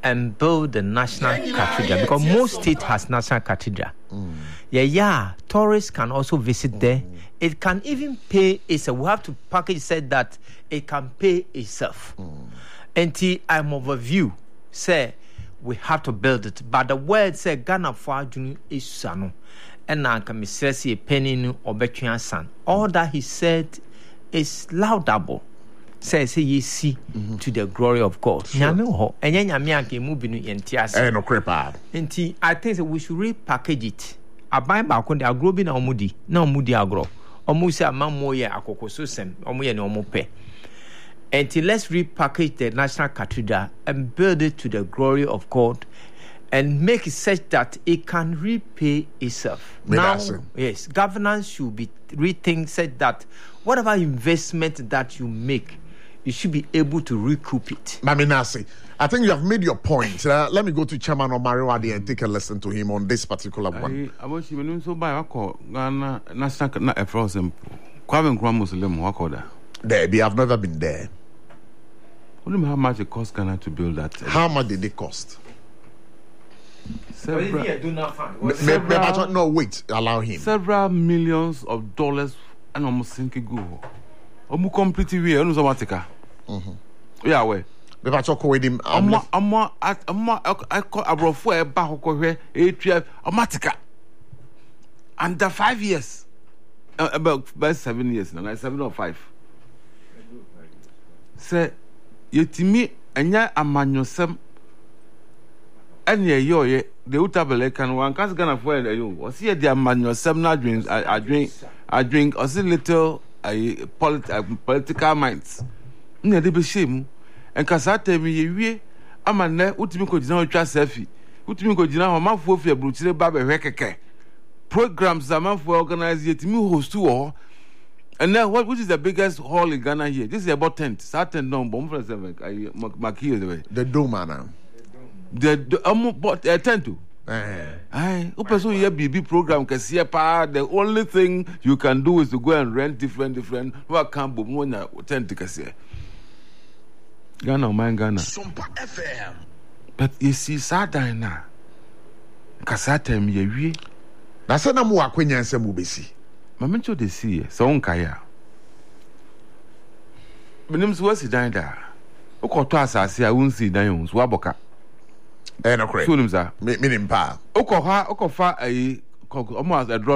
and build the national cathedral, because most state has national cathedral. Tourists can also visit there. It can even pay itself. We have to package said that it can pay itself. And I'm of a view, say we have to build it. But the word say Ghana for Junu is sano. And now can be says a penny no obetuan san. All that he said is laudable. Says he see to the glory of God. Nyame ho. Enye nyame anke mu binu entiase. No crepa. Enti I think we should repackage it. Aban ba ko de agro bi na omudi agro. Omu say amamo ye akokoso sem. Omu ye ne omu pe. Until let's repackage the National Cathedral and build it to the glory of God and make it such that it can repay itself. Now, yes, governance should be rethink such that whatever investment that you make, you should be able to recoup it. Maminasi, I think you have made your point. Let me go to Chairman Omariwadi and take a listen to him on this particular one. I was even so by Ghana National not a frozen Kwame Nkrumah Muslim Wakoda. There, we have never been there. How much it cost Ghana to build that? How much did it cost? No, wait, allow him. Several millions of dollars and almost think go. Almost completely we are automatica. Yeah, way. If I talk with him, I brought for a bahoko automatica. Under 5 years. About 7 years now, 7 or 5. Say, yetimi enya amanyosem enya yoye de utabele kan wan kas Ghana for you o see the amanyosem na drink o see little political minds na de be shame en kasata mi yewie amane utimi ko gina otwa selfie utimi ko gina ho mafo fi abruchire ba be hwekeke programs amanfo organize yetimi host wo. And now, which is the biggest hall in Ghana here? This is about 10. Certain number. The dome, now. The 10 to. BB program. The only thing you can do is to go and rent different. What can be more than 10 tickets here? Ghana, man, Ghana. But you see, Saturday now. Kasata mi yewi. Na se na mu akwenya nsem obesi. Mamencho de see so nkaya. Menim so wasi dan da. Okoto asase a wonsi dan yon so aboka. No correct. So nim za. Menim pa. Okofa ayi omo as a